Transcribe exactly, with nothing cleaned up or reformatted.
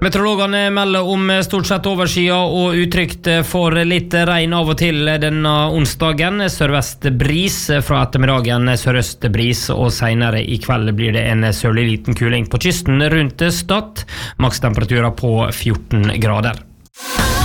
Meteorologene melder om stort sett overskya og utrygt for litt regn av og til denne onsdagen. Sørvest bris fra ettermiddagen, sørøst bris, og senere i kveld blir det en sørlig liten kuling på kysten rundt Stad. Makstemperaturer på fjorten grader.